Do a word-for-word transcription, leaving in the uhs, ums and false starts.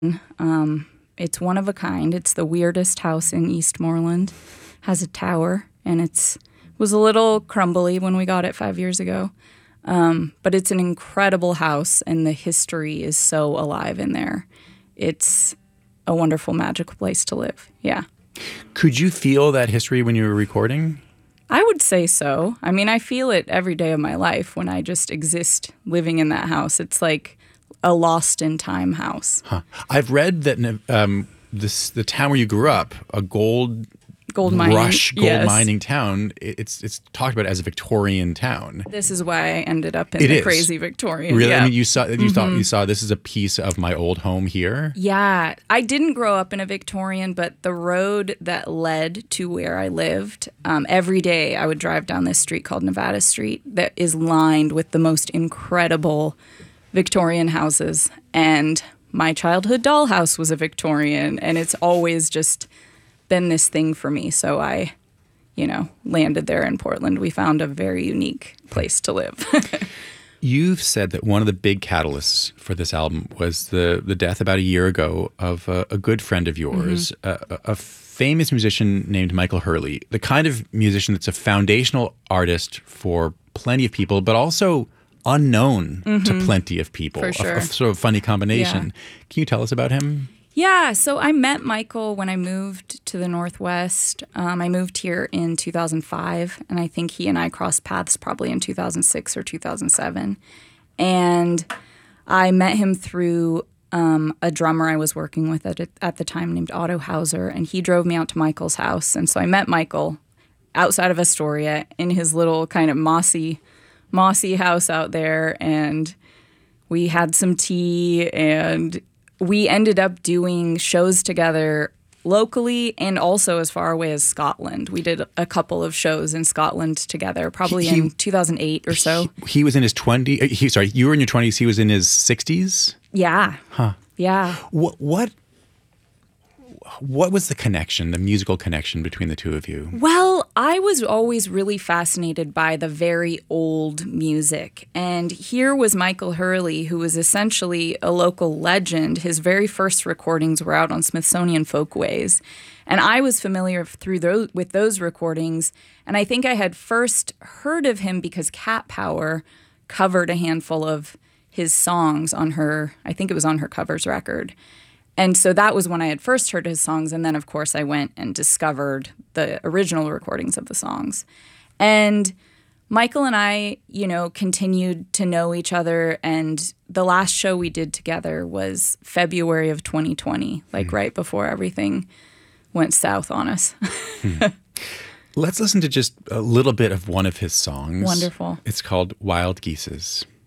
Um, it's one of a kind. It's the weirdest house in Eastmoreland. Has a tower, and it's was a little crumbly when we got it five years ago. Um, but it's an incredible house, and the history is so alive in there. It's a wonderful, magical place to live. Yeah. Could you feel that history when you were recording? I would say so. I mean, I feel it every day of my life when I just exist living in that house. It's like a lost in time house. Huh. I've read that um, this the town where you grew up, a gold gold mining rush, gold yes. mining town. It's it's talked about as a Victorian town. This is why I ended up in it the is. crazy Victorian. Really? Yeah. I mean, you saw you mm-hmm. thought you saw this is a piece of my old home here. Yeah, I didn't grow up in a Victorian, but the road that led to where I lived, um, every day I would drive down this street called Nevada Street that is lined with the most incredible Victorian houses. And my childhood dollhouse was a Victorian, and it's always just been this thing for me. So I, you know, landed there in Portland. We found a very unique place to live. You've said that one of the big catalysts for this album was the the death about a year ago of a, a good friend of yours, mm-hmm. a, a famous musician named Michael Hurley, the kind of musician that's a foundational artist for plenty of people, but also unknown mm-hmm. to plenty of people. For sure. A, a sort of funny combination. Yeah. Can you tell us about him? Yeah, so I met Michael when I moved to the Northwest. Um, I moved here in two thousand five, and I think he and I crossed paths probably in two thousand six or two thousand seven. And I met him through um, a drummer I was working with at, at the time named Otto Hauser, and he drove me out to Michael's house. And so I met Michael outside of Astoria in his little kind of mossy, mossy house out there, and we had some tea, and we ended up doing shows together locally and also as far away as Scotland. We did a couple of shows in Scotland together, probably he, in two thousand eight or so. He, he was in his twenties. He, sorry, you were in your twenties. He was in his sixties? Yeah. Huh. Yeah. What, what, what was the connection, the musical connection between the two of you? Well, I was always really fascinated by the very old music. And here was Michael Hurley, who was essentially a local legend. His very first recordings were out on Smithsonian Folkways. And I was familiar through those, with those recordings. And I think I had first heard of him because Cat Power covered a handful of his songs on her, I think it was on her covers record. And so that was when I had first heard his songs. And then, of course, I went and discovered the original recordings of the songs. And Michael and I, you know, continued to know each other. And the last show we did together was February of twenty twenty, like mm. right before everything went south on us. hmm. Let's listen to just a little bit of one of his songs. Wonderful. It's called Wild Geeses.